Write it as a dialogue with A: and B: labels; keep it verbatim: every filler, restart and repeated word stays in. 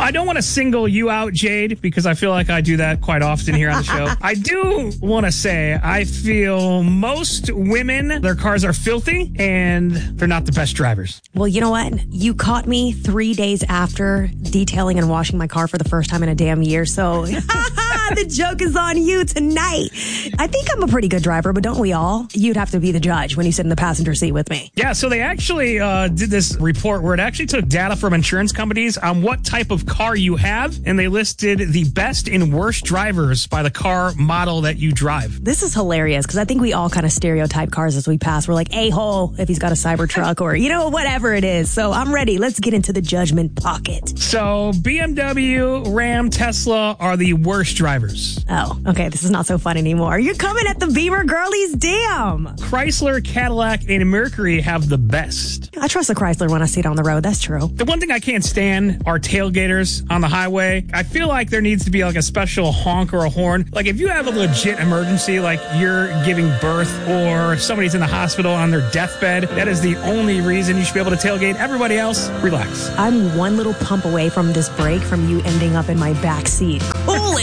A: I don't want to single you out, Jade, because I feel like I do that quite often here on the show. I do want to say I feel most women, their cars are filthy and they're not the best drivers.
B: Well, you know what? You caught me three days after detailing and washing my car for the first time in a damn year. So the joke is on you tonight. I think I'm a pretty good driver, but don't we all? You'd have to be the judge when you sit in the passenger seat with me.
A: Yeah, so they actually uh, did this report where it actually took data from insurance companies on what type of car you have, and they listed the best and worst drivers by the car model that you drive.
B: This is hilarious because I think we all kind of stereotype cars as we pass. We're like, a-hole if he's got a Cybertruck or, you know, whatever it is. So I'm ready. Let's get into the judgment pocket.
A: So B M W, Ram, Tesla are the worst drivers.
B: Oh, okay. This is not so fun anymore. You're coming at the Beamer girlies. Damn.
A: Chrysler, Cadillac, and Mercury have the best.
B: I trust the Chrysler when I see it on the road. That's true.
A: The one thing I can't stand are tailgaters on the highway. I feel like there needs to be like a special honk or a horn. Like if you have a legit emergency, like you're giving birth or somebody's in the hospital on their deathbed, that is the only reason you should be able to tailgate. Everybody else, relax.
B: I'm one little pump away from this break from you ending up in my back seat. Cool